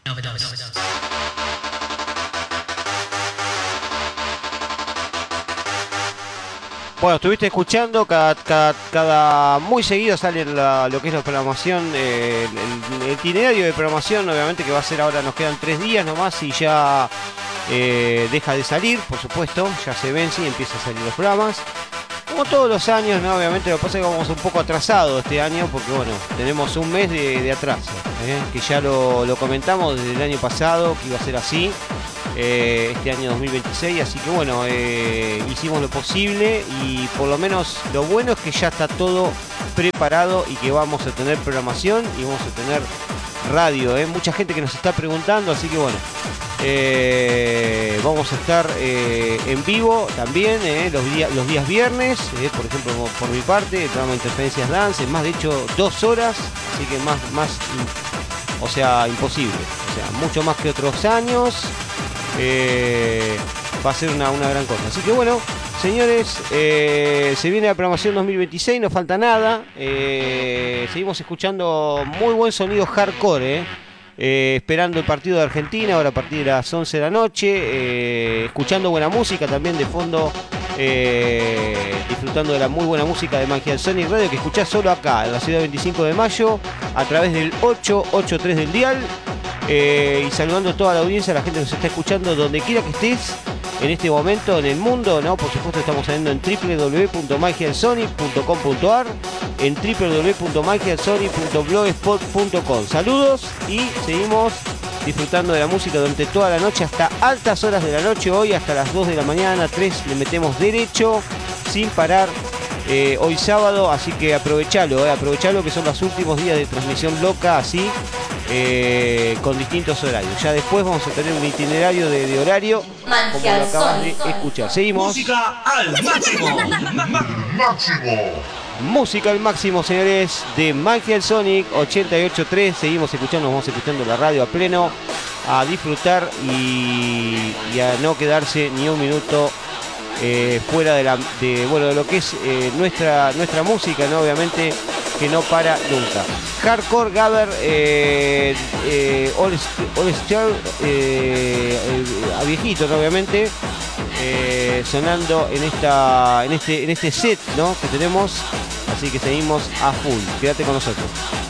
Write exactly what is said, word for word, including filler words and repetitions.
Bueno, estuviste escuchando, cada, cada, cada muy seguido sale la, lo que es la programación, eh, el, el itinerario de programación, obviamente que va a ser ahora, nos quedan tres días nomás y ya eh, deja de salir, por supuesto, ya se vence y empiezan a salir los programas. Como todos los años, ¿no? Obviamente lo que pasa es que vamos un poco atrasados este año porque, bueno, tenemos un mes de, de atraso, ¿eh? Que ya lo, lo comentamos desde el año pasado, que iba a ser así. Eh, este año dos mil veintiséis, así que bueno, eh, hicimos lo posible y por lo menos lo bueno es que ya está todo preparado y que vamos a tener programación y vamos a tener radio, eh. Mucha gente que nos está preguntando, así que bueno, eh, vamos a estar eh, en vivo también eh, los, días, los días viernes, eh, por ejemplo por mi parte, el programa Interferencias Dance, más de hecho dos horas, así que más, más, o sea, imposible, o sea, mucho más que otros años. Eh, va a ser una, una gran cosa. Así que bueno, señores, eh, se viene la programación dos mil veintiséis, no falta nada. Eh, seguimos escuchando muy buen sonido hardcore, eh. Eh, esperando el partido de Argentina, ahora a partir de las once de la noche. Eh, escuchando buena música también de fondo. Eh, disfrutando de la muy buena música de Magia del Sonic Radio, que escuchás solo acá, en la ciudad veinticinco de mayo, a través del ocho ocho tres del dial. Eh, y saludando a toda la audiencia, a la gente que nos está escuchando donde quiera que estés en este momento en el mundo, ¿no? Por supuesto estamos saliendo en w w w punto magia del sonic punto com punto a r, en w w w punto magia del sonic punto blogspot punto com. Saludos y seguimos disfrutando de la música durante toda la noche hasta altas horas de la noche. Hoy hasta las dos de la mañana, tres le metemos derecho sin parar. Eh, hoy sábado, así que aprovechalo, eh, aprovechalo que son los últimos días de transmisión loca, así, eh, con distintos horarios. Ya después vamos a tener un itinerario de, de horario, como lo acabas de escuchar. Seguimos. Música al máximo. máximo. Música al máximo, señores, de Magia del Sonic ochenta y ocho punto tres. Seguimos escuchando, vamos escuchando la radio a pleno, a disfrutar y, y a no quedarse ni un minuto Eh, fuera de la de bueno de lo que es eh, nuestra nuestra música, ¿no? Obviamente que no para nunca. Hardcore Gather eh, eh, All, All Star eh, eh, a viejito, ¿no? Obviamente eh, sonando en esta en este en este set, ¿no? Que tenemos, así que seguimos a full. Quédate con nosotros.